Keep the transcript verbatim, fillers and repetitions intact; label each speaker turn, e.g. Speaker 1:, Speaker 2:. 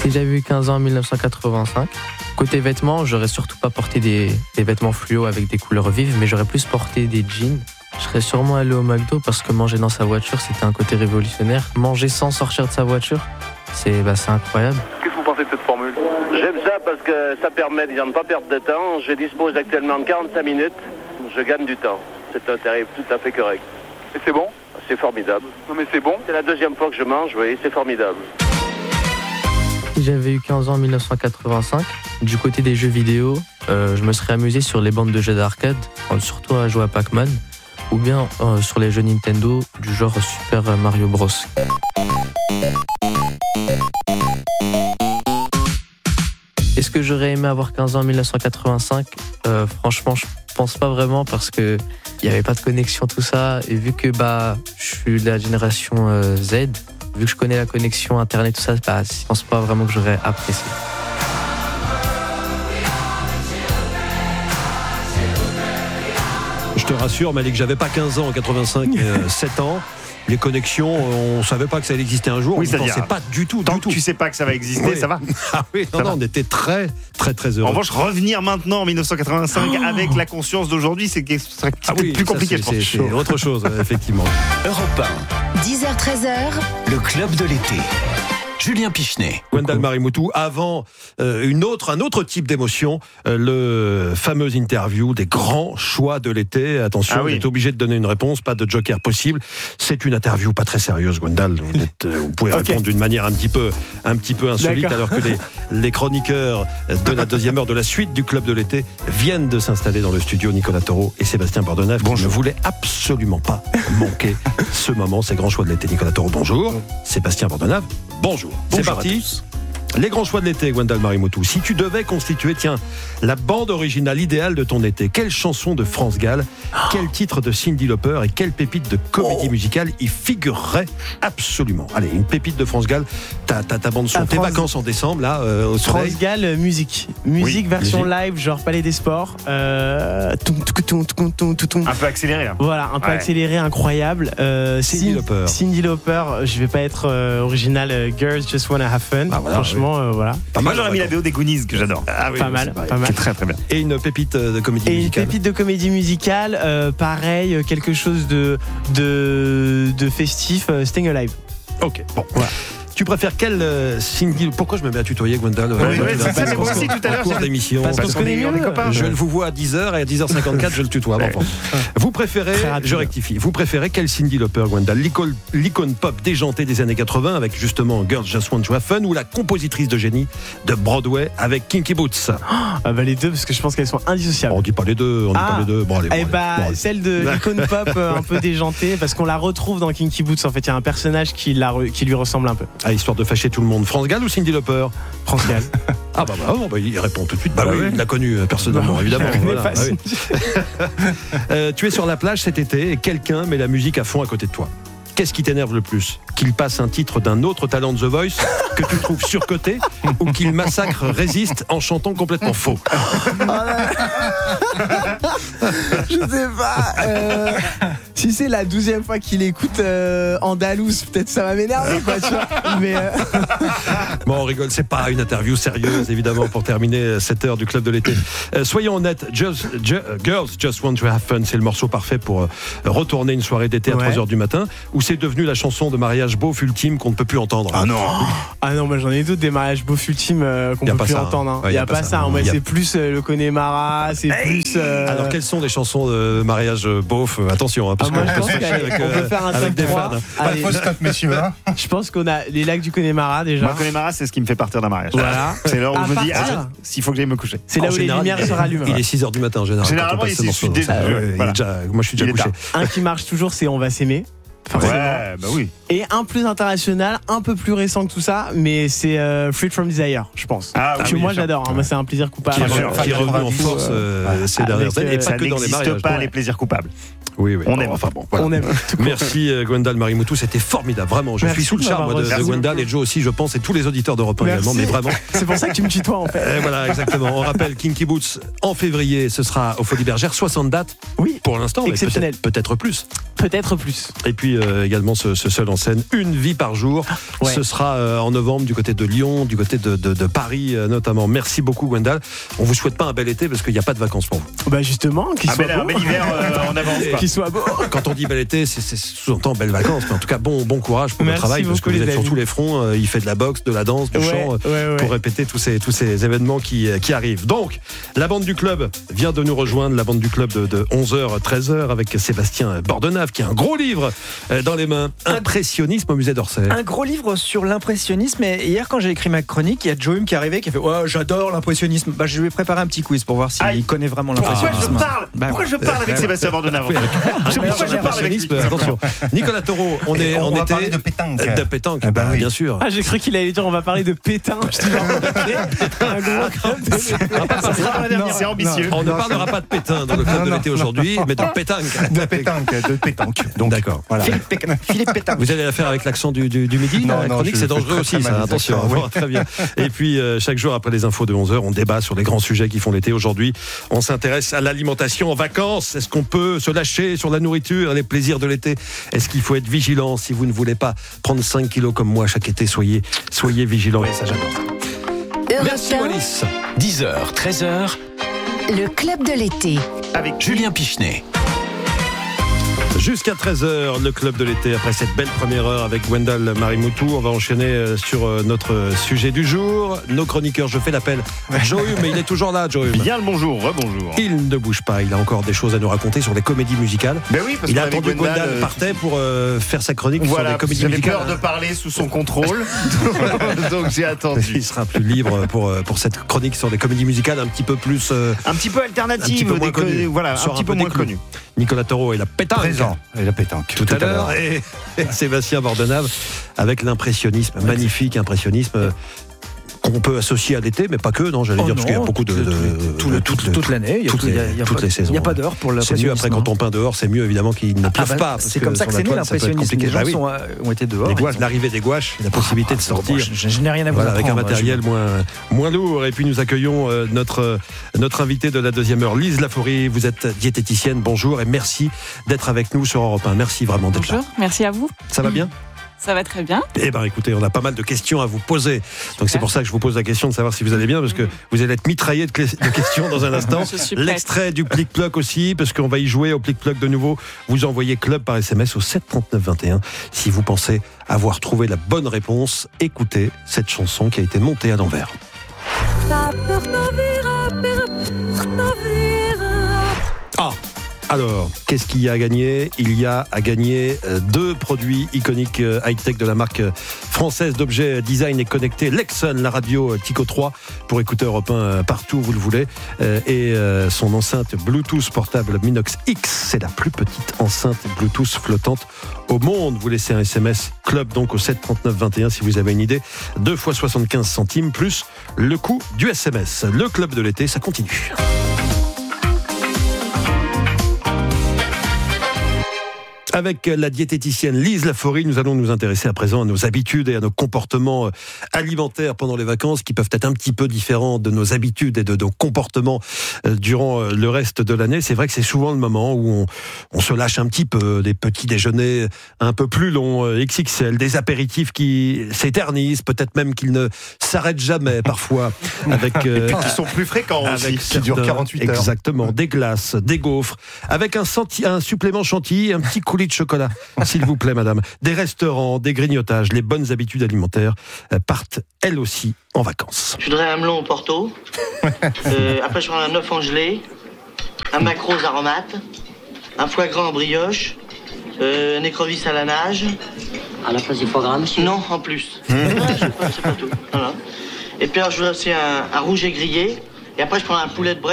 Speaker 1: Si j'avais eu quinze ans en dix-neuf cent quatre-vingt-cinq, côté vêtements, j'aurais surtout pas porté des, des vêtements fluo avec des couleurs vives, mais j'aurais plus porté des jeans. Je serais sûrement allé au McDo parce que manger dans sa voiture, c'était un côté révolutionnaire. Manger sans sortir de sa voiture, c'est, bah, c'est incroyable.
Speaker 2: Qu'est-ce que vous pensez de cette formule ?
Speaker 3: J'aime ça parce que ça permet de ne pas perdre de temps. Je dispose actuellement de quarante-cinq minutes. Je gagne du temps. C'est un tarif tout à fait correct.
Speaker 2: Et c'est bon ?
Speaker 3: C'est formidable.
Speaker 2: Non mais c'est bon ?
Speaker 3: C'est la deuxième fois que je mange, oui, c'est formidable.
Speaker 1: Si j'avais eu quinze ans en dix-neuf cent quatre-vingt-cinq, du côté des jeux vidéo, euh, je me serais amusé sur les bandes de jeux d'arcade, surtout à jouer à Pac-Man, ou bien euh, sur les jeux Nintendo du genre Super Mario Bros. Est-ce que j'aurais aimé avoir quinze ans en dix-neuf cent quatre-vingt-cinq ? euh, Franchement, je pense pas vraiment parce que il n'y avait pas de connexion, tout ça. Et vu que bah, je suis de la génération euh, Z, vu que je connais la connexion Internet, tout ça, bah, je pense pas vraiment que j'aurais apprécié.
Speaker 4: Je te rassure, Malik, j'avais pas quinze ans en quatre-vingt-cinq, euh, sept ans. Les connexions, on savait pas que ça allait exister un jour.
Speaker 5: Oui,
Speaker 4: on ne pensait pas du tout.
Speaker 5: Tant
Speaker 4: du
Speaker 5: que
Speaker 4: tout.
Speaker 5: tu sais pas que ça va exister,
Speaker 4: Oui.
Speaker 5: ça va.
Speaker 4: Ah oui, non, non, on était très, très, très heureux.
Speaker 5: En revanche, revenir maintenant en dix-neuf cent quatre-vingt-cinq oh. avec la conscience d'aujourd'hui, c'est serait
Speaker 4: ah oui,
Speaker 5: plus compliqué,
Speaker 4: ça,
Speaker 5: je pense.
Speaker 4: C'est, c'est autre chose, effectivement.
Speaker 6: Europe un.
Speaker 7: dix heures treize heures.
Speaker 6: Le club de l'été. Julien Pichenet.
Speaker 4: Gwendal Marimoutou, avant euh, une autre, un autre type d'émotion, euh, le fameux interview des grands choix de l'été. Attention, ah oui. Vous êtes obligé de donner une réponse, pas de joker possible. C'est une interview pas très sérieuse, Gwendal. Vous, êtes, euh, vous pouvez okay. répondre d'une manière un petit peu, un petit peu insolite, D'accord. alors que les, les chroniqueurs de la deuxième heure de la suite du club de l'été viennent de s'installer dans le studio, Nicolas Taureau et Sébastien Bordenave, qui ne voulaient absolument pas manquer ce moment, ces grands choix de l'été. Nicolas Taureau, bonjour. Sébastien Bordenave, bonjour.
Speaker 5: Bonjour.
Speaker 4: C'est parti. Les grands choix de l'été, Gwendal Marimoutou. Si tu devais constituer, tiens, la bande originale idéale de ton été, quelle chanson de France Gall, oh. quel titre de Cyndi Lauper et quelle pépite de comédie oh. musicale y figurerait absolument? Allez, une pépite de France Gall, ta, ta, ta bande son, tes France... vacances en décembre, là, euh, au soleil.
Speaker 8: France Gall, euh, musique. Musique, oui. version
Speaker 4: musique.
Speaker 8: live, genre Palais des Sports. Euh...
Speaker 5: Un peu accéléré, là.
Speaker 8: Voilà, un peu ouais. accéléré, incroyable. Euh,
Speaker 4: Cyndi Lauper.
Speaker 8: Cyndi Lauper, je vais pas être euh, original, euh, Girls Just Wanna Have Fun. Ah, voilà, franchement. Oui. Euh, voilà.
Speaker 5: Pas Moi mal, j'aurais mis la V O des Goonies que j'adore.
Speaker 8: Ah, oui, pas mal, pas mal.
Speaker 5: C'est très très bien.
Speaker 4: Et une pépite de comédie
Speaker 8: Et
Speaker 4: musicale.
Speaker 8: Et une pépite de comédie musicale, euh, pareil, quelque chose de de, de festif, euh, Staying Alive.
Speaker 4: Ok, bon. Voilà. Tu préfères quelle euh, Cyndi? Pourquoi je me mets à tutoyer, Gwendal?
Speaker 5: Oui, oui, c'est ça, c'est moi aussi tout à l'heure.
Speaker 4: En cours d'émission.
Speaker 8: Parce, parce qu'on est mieux, copains.
Speaker 4: Je vous vois à dix heures et à dix heures cinquante-quatre, je le tutoie. Bon, bon. Vous préférez, je rectifie, vous préférez quelle Cyndi Lauper, Gwendal? L'icône, l'icône pop déjantée des années quatre-vingts avec justement Girls Just Want to Have Fun, ou la compositrice de génie de Broadway avec Kinky Boots?
Speaker 8: Ah bah les deux, parce que je pense qu'elles sont indissociables.
Speaker 4: On dit pas les deux, on dit ah. pas les deux. Bon, allez, bon,
Speaker 8: et
Speaker 4: allez,
Speaker 8: bah
Speaker 4: bon, allez.
Speaker 8: Celle de l'icône pop un peu déjantée, parce qu'on la retrouve dans Kinky Boots. En fait, il y a un personnage qui, la, qui lui ressemble un peu.
Speaker 4: Ah, histoire de fâcher tout le monde. France Gall ou Cyndi Lauper?
Speaker 8: France Gall.
Speaker 4: Ah bah, bah, bah il répond tout de suite. Bah, bah oui, oui, il l'a connu personnellement, bah, évidemment. Voilà, bah, oui. euh, tu es sur la plage cet été et quelqu'un met la musique à fond à côté de toi. Qu'est-ce qui t'énerve le plus? Qu'il passe un titre d'un autre talent de The Voice que tu trouves surcoté, ou qu'il massacre Résiste en chantant complètement faux?
Speaker 8: Je sais pas. Euh, si c'est la douzième fois qu'il écoute euh, Andalouse, peut-être ça va m'énerver, quoi, tu vois. Mais euh...
Speaker 4: Bon, on rigole, c'est pas une interview sérieuse, évidemment, pour terminer cette heure du club de l'été. Euh, soyons honnêtes, just, ju- Girls Just Want to Have Fun, c'est le morceau parfait pour euh, retourner une soirée d'été à ouais. trois heures du matin, où c'est devenu la chanson de mariage beauf ultime qu'on ne peut plus entendre.
Speaker 5: Ah non.
Speaker 8: Ah non, moi j'en ai d'autres des mariages beauf ultimes euh, qu'on ne peut plus ça, entendre. Hein. Il hein. n'y a, a pas ça. ça. Hein. Moi, a... c'est plus euh, le Connemara, c'est hey plus. Euh...
Speaker 4: Alors, quelles sont les chansons de mariage beauf? Attention, hein, parce ah, qu'on peut se fâcher avec,
Speaker 8: on peut faire un
Speaker 4: avec des fans.
Speaker 9: Pas de fausse stop, messieurs. Hein.
Speaker 8: Je pense qu'on a les lacs du Connemara déjà.
Speaker 5: Moi, Connemara, c'est ce qui me fait partir d'un mariage.
Speaker 8: Voilà.
Speaker 5: C'est l'heure où je me dis, ah, s'il faut que j'aille me coucher.
Speaker 8: C'est là où les lumières se rallument.
Speaker 4: Il est six heures du matin en général.
Speaker 5: Généralement, il est déjà.
Speaker 4: Moi, je suis déjà couché.
Speaker 8: Un qui marche toujours, c'est On va s'aimer.
Speaker 5: Forcément. Ouais, bah oui.
Speaker 8: Et un plus international, un peu plus récent que tout ça, mais c'est euh, Freed from Desire, je pense. Ah, que oui, moi j'adore, hein, moi c'est un plaisir coupable.
Speaker 4: Qui est revenu en force euh, ces dernières années, et pas que dans les mariages.
Speaker 5: pas les plaisirs coupables.
Speaker 4: Oui, oui.
Speaker 5: On
Speaker 4: bon,
Speaker 5: aime.
Speaker 4: Enfin bon, voilà.
Speaker 8: On aime.
Speaker 4: Merci euh, Gwendal Marimoutou, c'était formidable, vraiment. Je
Speaker 8: Merci
Speaker 4: suis sous le
Speaker 8: de
Speaker 4: charme
Speaker 8: m'avoir
Speaker 4: moi, de, de
Speaker 8: reçu.
Speaker 4: Gwendal et Joe aussi, je pense, et tous les auditeurs d'Europe un également, mais vraiment.
Speaker 8: C'est pour ça que tu me tutoies en fait.
Speaker 4: Et voilà, exactement. On rappelle Kinky Boots en février, ce sera au Folies Bergères, soixante dates.
Speaker 8: Oui.
Speaker 4: Pour l'instant, mais
Speaker 8: Exceptionnel.
Speaker 4: peut-être, peut-être plus.
Speaker 8: Peut-être plus.
Speaker 4: Et puis euh, également ce, ce seul en scène, Une vie par jour.
Speaker 8: Ouais.
Speaker 4: Ce sera euh, en novembre du côté de Lyon, du côté de, de, de Paris euh, notamment. Merci beaucoup Gwendal. On vous souhaite pas un bel été parce qu'il n'y a pas de vacances pour vous.
Speaker 8: Bah justement, qu'il
Speaker 5: Un
Speaker 8: soit
Speaker 5: bel, un
Speaker 8: beau.
Speaker 5: bel hiver euh, en avance. quoi.
Speaker 8: Qu'il soit beau.
Speaker 4: Quand on dit bel été, c'est, c'est sous-entend belles vacances. Mais en tout cas, bon, bon courage pour
Speaker 8: Merci
Speaker 4: votre travail parce que
Speaker 8: beaucoup,
Speaker 4: vous
Speaker 8: les
Speaker 4: êtes sur
Speaker 8: amis.
Speaker 4: tous les fronts. Euh, il fait de la boxe, de la danse, du
Speaker 8: Ouais,
Speaker 4: chant. euh,
Speaker 8: ouais, ouais.
Speaker 4: Pour répéter tous ces, tous ces événements qui, qui arrivent. Donc, la bande du club vient de nous rejoindre, la bande du club de, de onze heures à treize heures avec Sébastien Bordenave qui a un gros livre euh, dans les mains, Impressionnisme au musée d'Orsay.
Speaker 7: Un gros livre sur l'impressionnisme. Et hier, quand j'ai écrit ma chronique, il y a Joe Hume qui est arrivé, qui a fait ouais, j'adore l'impressionnisme. Bah, je lui ai préparé un petit quiz pour voir s'il
Speaker 5: Aïe.
Speaker 7: connaît vraiment
Speaker 5: Pourquoi je
Speaker 7: l'impressionnisme.
Speaker 5: parle
Speaker 7: Bah,
Speaker 5: Pourquoi je parle avec Sébastien Bordenave
Speaker 4: Oui, avec-
Speaker 5: Je sais pourquoi je parle avec lui.
Speaker 4: L'impressionnisme, attention. Nicolas Taureau, on est,
Speaker 9: on
Speaker 4: on
Speaker 9: va
Speaker 4: était
Speaker 9: parler de pétanque.
Speaker 4: de pétanque,
Speaker 9: Ah bah
Speaker 4: bah,
Speaker 9: oui.
Speaker 4: bien sûr.
Speaker 8: Ah, j'ai cru qu'il allait dire on va parler de pétain. Je te dis, un gros club de pétanque.
Speaker 5: Ça sera dans la dernière, c'est ambitieux.
Speaker 4: On ne parlera pas de pétain dans le club
Speaker 9: Non,
Speaker 4: de
Speaker 9: non,
Speaker 4: l'été
Speaker 9: non.
Speaker 4: aujourd'hui, mais de pétanque.
Speaker 9: De pétanque, de pétanque. Donc,
Speaker 4: D'accord.
Speaker 9: voilà.
Speaker 7: Philippe Pétain. Philippe Pétain.
Speaker 4: Vous allez la faire avec l'accent du, du, du midi,
Speaker 9: Non,
Speaker 4: la
Speaker 9: non,
Speaker 4: chronique,
Speaker 9: je
Speaker 4: c'est
Speaker 9: fais
Speaker 4: dangereux
Speaker 9: très,
Speaker 4: aussi,
Speaker 9: très
Speaker 4: ça,
Speaker 9: mal les
Speaker 4: attention.
Speaker 9: accents, oui.
Speaker 4: Bon, très bien. Et puis, euh, chaque jour après les infos de onze heures, on débat sur les grands sujets qui font l'été. Aujourd'hui, on s'intéresse à l'alimentation en vacances. Est-ce qu'on peut se lâcher sur la nourriture, les plaisirs de l'été? Est-ce qu'il faut être vigilant si vous ne voulez pas prendre cinq kilos comme moi chaque été? Soyez, soyez vigilants. Et ça, j'adore. Merci, Wallis.
Speaker 6: dix heures, treize heures,
Speaker 10: Le club de l'été.
Speaker 5: Avec
Speaker 6: Julien Pichenet.
Speaker 4: Jusqu'à treize heures, le club de l'été, après cette belle première heure avec Gwendal Marimoutou. On va enchaîner euh, sur euh, notre sujet du jour. Nos chroniqueurs, je fais l'appel. Joe Hume, mais il est toujours là, Joe Hume.
Speaker 5: bien le bonjour, rebonjour.
Speaker 4: Il ne bouge pas, il a encore des choses à nous raconter sur les comédies musicales.
Speaker 5: Ben oui, parce
Speaker 4: Il a
Speaker 5: qu'avec
Speaker 4: attendu que
Speaker 5: Gwendal,
Speaker 4: Gwendal
Speaker 5: euh,
Speaker 4: partait pour euh, faire sa chronique sur
Speaker 5: Voilà,
Speaker 4: les comédies
Speaker 5: j'avais
Speaker 4: musicales.
Speaker 5: peur de parler sous son contrôle, donc j'ai attendu.
Speaker 4: Il sera plus libre pour, euh, pour cette chronique sur les comédies musicales un petit peu plus... euh,
Speaker 5: Un petit peu
Speaker 4: Un petit
Speaker 5: alternative,
Speaker 4: peu moins
Speaker 5: des co-
Speaker 4: connu.
Speaker 5: voilà, un
Speaker 4: Sort
Speaker 5: petit
Speaker 4: un
Speaker 5: peu
Speaker 4: peu
Speaker 5: moins
Speaker 4: des clous.
Speaker 5: connu.
Speaker 4: Nicolas Taureau et la pétanque.
Speaker 9: Présent. Et la pétanque.
Speaker 4: Tout, à l'heure. Et, et Sébastien Bordenave avec l'impressionnisme, magnifique impressionnisme euh, qu'on peut associer à l'été, mais pas que, non, j'allais
Speaker 7: Oh
Speaker 4: dire, parce qu'il y a
Speaker 7: non,
Speaker 4: beaucoup de...
Speaker 7: tout-
Speaker 4: de-
Speaker 7: tout le-
Speaker 4: toutes
Speaker 7: toute- toute l'année, il y a
Speaker 4: toutes
Speaker 7: tout-
Speaker 4: les,
Speaker 7: il y a- il y a
Speaker 4: toutes
Speaker 7: pas-
Speaker 4: les saisons.
Speaker 7: il y a pas d'heure pour
Speaker 4: C'est mieux
Speaker 7: l'impressionnisme,
Speaker 4: après quand
Speaker 7: hein.
Speaker 4: on peint dehors, c'est mieux évidemment qu'il ne pleuve
Speaker 7: Ah bah,
Speaker 4: pas. parce
Speaker 7: c'est
Speaker 4: que
Speaker 7: comme ça que
Speaker 4: sur
Speaker 7: c'est
Speaker 4: la
Speaker 7: né
Speaker 4: toile, ça peut être
Speaker 7: l'impressionnisme.
Speaker 4: compliqué.
Speaker 7: Les gens
Speaker 4: Bah oui.
Speaker 7: sont, euh, ont été dehors.
Speaker 4: Les
Speaker 7: ils
Speaker 4: gouaches,
Speaker 7: ont-
Speaker 4: l'arrivée des gouaches, la possibilité de
Speaker 7: Ah,
Speaker 4: sortir.
Speaker 7: bon, je, je n'ai rien à vous
Speaker 4: Voilà, avec un
Speaker 7: apprendre,
Speaker 4: matériel
Speaker 7: je-
Speaker 4: moins, moins lourd. Et puis nous accueillons euh, notre, euh, notre invitée de la deuxième heure, Lise Laforie. Vous êtes diététicienne, bonjour et merci d'être avec nous sur Europe un. Merci vraiment d'être là.
Speaker 11: Bonjour, merci à vous.
Speaker 4: Ça va bien?
Speaker 11: Ça va très bien.
Speaker 4: Eh ben écoutez, on a pas mal de questions à vous poser. Donc c'est pour ça que je vous pose la question de savoir si vous allez bien, parce que vous allez être mitraillé de, clé- de questions dans un instant.
Speaker 11: Je suis prête.
Speaker 4: L'extrait du Plic-Ploc aussi, parce qu'on va y jouer au Plic-Ploc de nouveau. Vous envoyez club par S M S au sept trente-neuf vingt et un. Si vous pensez avoir trouvé la bonne réponse, écoutez cette chanson qui a été montée à l'envers. Ah, alors, qu'est-ce qu'il y a à gagner? Il y a à gagner euh, deux produits iconiques euh, high-tech de la marque euh, française d'objets design et connectés, Lexon, la radio euh, Tico trois, pour écouter Europe un euh, partout où vous le voulez, euh, et euh, son enceinte Bluetooth portable Minox X, c'est la plus petite enceinte Bluetooth flottante au monde. Vous laissez un S M S club donc au sept trente-neuf vingt et un si vous avez une idée, deux fois soixante-quinze centimes plus le coût du S M S. Le club de l'été, ça continue. Avec la diététicienne Lise Laforie, nous allons nous intéresser à présent à nos habitudes et à nos comportements alimentaires pendant les vacances qui peuvent être un petit peu différents de nos habitudes et de nos comportements durant le reste de l'année. C'est vrai que c'est souvent le moment où on, on se lâche un petit peu, des petits déjeuners un peu plus longs, X X L, des apéritifs qui s'éternisent, peut-être même qu'ils ne s'arrêtent jamais parfois. Avec,
Speaker 5: Et puis qui sont plus fréquents aussi,
Speaker 4: avec
Speaker 5: qui durent
Speaker 4: certains-
Speaker 5: quarante-huit heures.
Speaker 4: Exactement, des glaces, des gaufres, avec un, senti- un supplément chantilly, un petit coulis de chocolat, s'il vous plaît, madame. Des restaurants, des grignotages, les bonnes habitudes alimentaires euh, partent elles aussi en vacances.
Speaker 12: Je voudrais un melon au Porto. Euh, après, je prends un œuf en gelée, un maquereau aux aromates, un foie gras en brioche, euh, un écrevisse à la nage.
Speaker 13: À la place du foie gras, monsieur?
Speaker 12: Non, en plus. Ah, c'est pas, c'est pas tout. Voilà. Et puis, alors, je voudrais aussi un, un rouget grillé. Et après, je prends un poulet de Bresse.